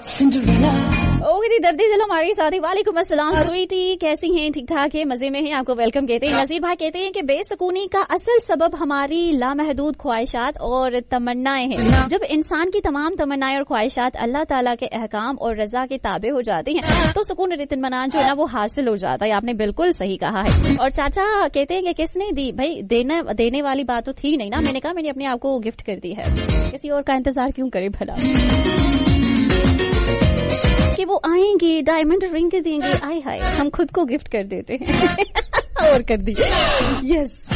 Okay दर्दी दिल हमारे साथ ही। वालेकुम अस्सलाम स्वीटी, कैसी हैं? ठीक ठाक है, मजे में हैं? आपको वेलकम कहते हैं। नजीर भाई कहते हैं कि बेसुकूनी का असल सबब हमारी लामहदूद ख्वाहिशात और तमन्नाएं हैं। जब इंसान की तमाम तमन्नाएं और ख्वाहिशात अल्लाह ताला के अहकाम और रजा के ताबे हो जाती हैं तो सुकून और इत्मीनान जो है ना वो हासिल हो जाता है। आपने बिल्कुल सही कहा है। और चाचा कहते हैं कि किसने दी? भाई देने वाली बात तो थी नहीं ना। मैंने कहा मैंने अपने आप को गिफ्ट कर दी है, किसी और का इंतजार क्यों करे भला कि वो आएंगे डायमंड रिंग देंगे। आए हाय, हम खुद को गिफ्ट कर देते हैं और कर दिया। यस